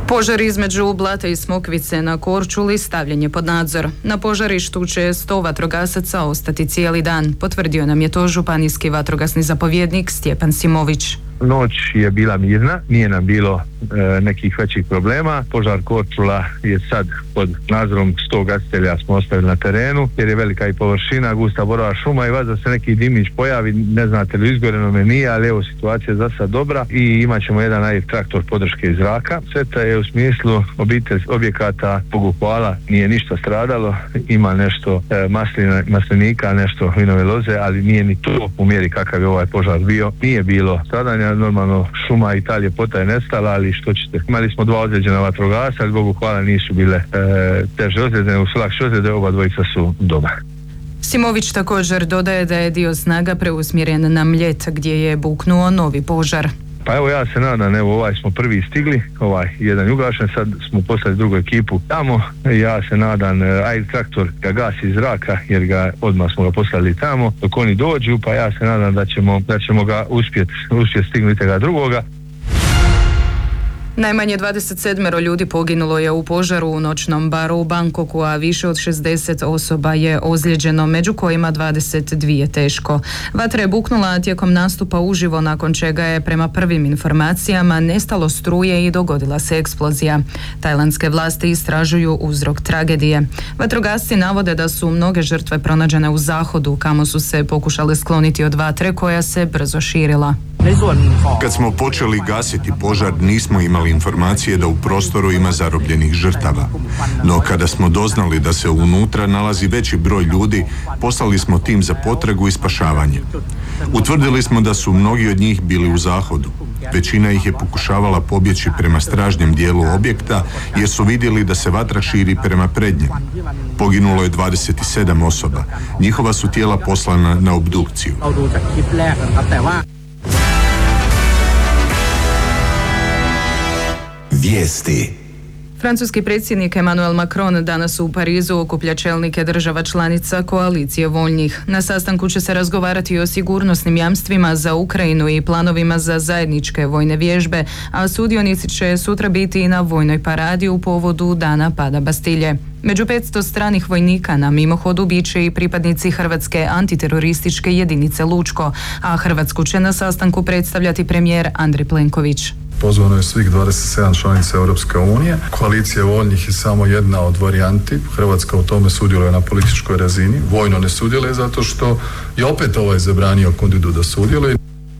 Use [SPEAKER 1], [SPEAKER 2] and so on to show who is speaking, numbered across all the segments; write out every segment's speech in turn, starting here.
[SPEAKER 1] Požar između Blata i Smokvice na Korčuli stavljen je pod nadzor. Na požarištu će 100 vatrogasaca ostati cijeli dan, potvrdio nam je to županijski vatrogasni zapovjednik Stjepan Simović.
[SPEAKER 2] Noć je bila mirna, nije nam bilo nekih većih problema. Požar Korčula je sad pod nadzorom 100 gasitelja smo ostavili na terenu, jer je velika i površina, gusta borova šuma i vazda se neki dimić pojavi, ne znate li izgoreno me nije, ali evo situacija je za sad dobra i imat ćemo jedan AIR traktor podrške iz zraka. Sveta je u smislu objekata, Bogu hvala, nije ništa stradalo, ima nešto maslinika, nešto vinove loze, ali nije ni to u mjeri kakav je ovaj požar bio. Nije bilo stradanja, normalno šuma i ta ljepota je nestala, ali što ćete. Imali smo 2 ozlijeđena vatrogasca, ali Bogu hvala nisu bile teže ozljede, nego su lakše ozljede, oba dvojica su doma.
[SPEAKER 1] Simović također dodaje da je dio snaga preusmjeren na Mljet, gdje je buknuo novi požar.
[SPEAKER 2] Pa evo ja se nadam, evo ovaj smo prvi stigli, ovaj jedan je ugašen, sad smo poslali drugu ekipu tamo, ja se nadam AIR traktor ga gasi iz zraka jer ga odmah smo ga poslali tamo dok oni dođu, pa ja se nadam da ćemo ga uspjeti stignuti ga drugoga.
[SPEAKER 1] Najmanje 27 ljudi poginulo je u požaru u noćnom baru u Bangkoku, a više od 60 osoba je ozlijeđeno, među kojima 22 teško. Vatra je buknula tijekom nastupa uživo, nakon čega je prema prvim informacijama nestalo struje i dogodila se eksplozija. Tajlandske vlasti istražuju uzrok tragedije. Vatrogasci navode da su mnoge žrtve pronađene u zahodu, kamo su se pokušale skloniti od vatre koja se brzo širila.
[SPEAKER 3] Kad smo počeli gasiti požar, nismo imali informacije da u prostoru ima zarobljenih žrtava. No kada smo doznali da se unutra nalazi veći broj ljudi, poslali smo tim za potragu i spašavanje. Utvrdili smo da su mnogi od njih bili u zahodu. Većina ih je pokušavala pobjeći prema stražnjem dijelu objekta jer su vidjeli da se vatra širi prema prednjem. Poginulo je 27 osoba. Njihova su tijela poslana na obdukciju.
[SPEAKER 4] Vijesti.
[SPEAKER 1] Francuski predsjednik Emmanuel Macron danas u Parizu okuplja čelnike država članica koalicije voljnih. Na sastanku će se razgovarati o sigurnosnim jamstvima za Ukrajinu i planovima za zajedničke vojne vježbe, a sudionici će sutra biti i na vojnoj paradi u povodu dana pada Bastilje. Među 500 stranih vojnika na mimohodu bit će i pripadnici Hrvatske antiterorističke jedinice Lučko, a Hrvatsku će na sastanku predstavljati premijer Andrej Plenković.
[SPEAKER 5] Pozvano je svih 27 članica Europske unije. Koalicija voljnih je samo jedna od varijanti. Hrvatska u tome sudjeluje na političkoj razini. Vojno ne sudjeluje zato što je opet zabranio kandidu da sudjeluje.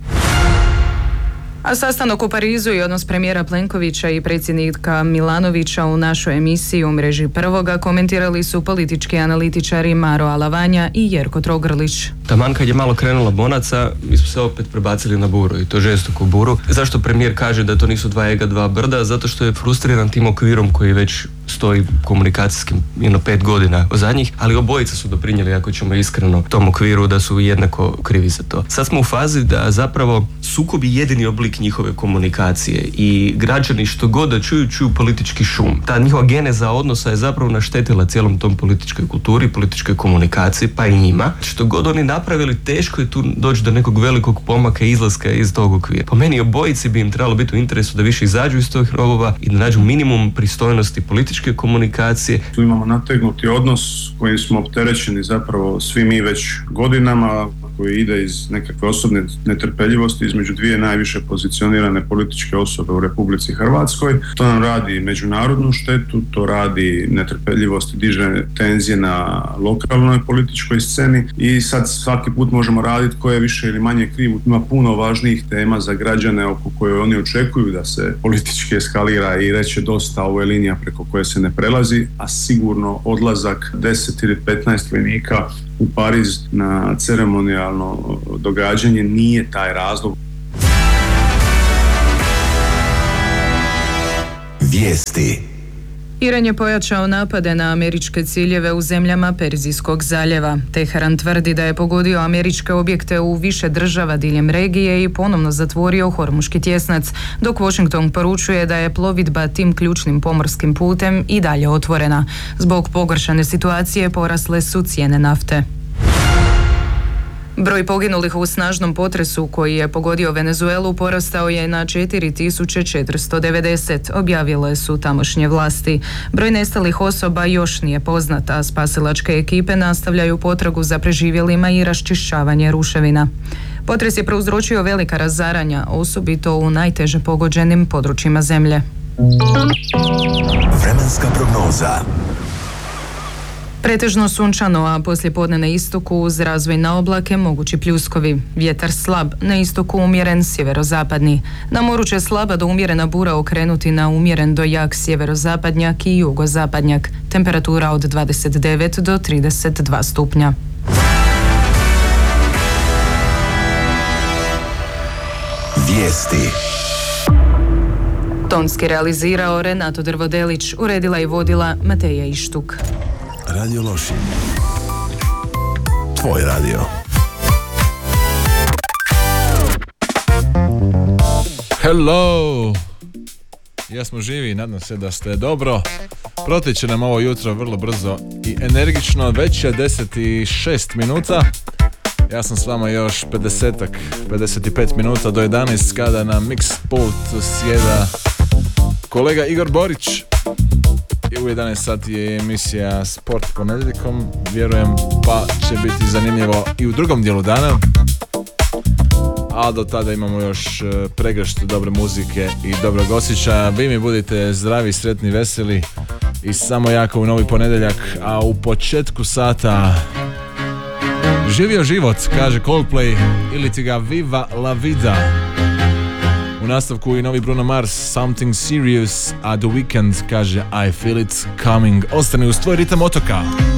[SPEAKER 1] A sastanak u Parizu i odnos premijera Plenkovića i predsjednika Milanovića u našoj emisiji u mreži Prvoga komentirali su politički analitičari Maro Alavanja i Jerko Trogrlić.
[SPEAKER 6] Taman kad je malo krenula bonaca, mi smo se opet prebacili na buru i to žestoku buru. Zašto premijer kaže da to nisu 2 ega, 2 brda? Zato što je frustriran tim okvirom koji već stoji komunikacijskim 5 godina zadnjih, ali obojica su doprinijeli, ako ćemo iskreno, tom okviru da su jednako krivi za to. Sad smo u fazi da zapravo sukob je jedini oblik njihove komunikacije i građani što god da čuju politički šum. Ta njihova geneza odnosa je zapravo naštetila cijelom tom političkoj kulturi, političkoj komunikaciji, pa i njima. Što god oni napravili, teško je tu doći do nekog velikog pomaka i izlaska iz tog okvira. Po meni obojici bi im trebalo biti u interesu da više izađu iz tog rovova i da nađu minimum pristojnosti političke komunikacije.
[SPEAKER 7] Tu imamo nategnuti odnos kojim smo opterećeni zapravo svi mi već godinama, koji ide iz nekakve osobne netrpeljivosti između dvije najviše pozicionirane političke osobe u Republici Hrvatskoj. To nam radi međunarodnu štetu, to radi netrpeljivost i diže tenzije na lokalnoj političkoj sceni i sad svaki put možemo raditi ko je više ili manje kriv. Ima puno važnijih tema za građane oko koje oni očekuju da se politički eskalira i reće dosta, ovo je linija preko koje se ne prelazi, a sigurno odlazak 10 ili 15 vojnika u Pariz na ceremonijalno događanje nije taj razlog.
[SPEAKER 4] Vijesti.
[SPEAKER 1] Iran je pojačao napade na američke ciljeve u zemljama Perzijskog zaljeva. Teheran tvrdi da je pogodio američke objekte u više država diljem regije i ponovno zatvorio Hormuški tjesnac, dok Washington poručuje da je plovidba tim ključnim pomorskim putem i dalje otvorena. Zbog pogoršane situacije porasle su cijene nafte. Broj poginulih u snažnom potresu koji je pogodio Venezuelu porastao je na 4490, objavile su tamošnje vlasti. Broj nestalih osoba još nije poznat, a spasilačke ekipe nastavljaju potragu za preživjelima i raščišćavanje ruševina. Potres je prouzročio velika razaranja, osobito u najteže pogođenim područjima zemlje.
[SPEAKER 4] Vremenska prognoza.
[SPEAKER 1] Pretežno sunčano, a poslijepodne na istoku uz razvoj na oblake mogući pljuskovi. Vjetar slab, na istoku umjeren sjeverozapadni. Na moru će slaba do umjerena bura okrenuti na umjeren do jak sjeverozapadnjak i jugozapadnjak. Temperatura od 29 do 32 stupnja.
[SPEAKER 4] Vijesti.
[SPEAKER 1] Tonski realizirao Renato Drvodelić, uredila i vodila Mateja Ištuk.
[SPEAKER 4] Radio Lošinj. Tvoj radio.
[SPEAKER 8] Hello! Ja smo živi, nadam se da ste dobro. Protiče nam ovo jutro vrlo brzo i energično, već je 10:06 minuta. Ja sam s vama još 55 minuta do 11 kada na Mix Pult sjeda kolega Igor Borić. I u 11 sati je emisija Sport ponedjeljkom, vjerujem pa će biti zanimljivo i u drugom dijelu dana. A do tada imamo još pregršt dobre muzike i dobrog osjećaja. Vi mi budite zdravi, sretni, veseli i samo jako u novi ponedjeljak. A u početku sata živio život, kaže Coldplay, ili ti ga Viva la Vida. U nastavku i novi Bruno Mars, Something Serious, a The Weeknd kaže I Feel It Coming. Ostani uz tvoj ritam otoka.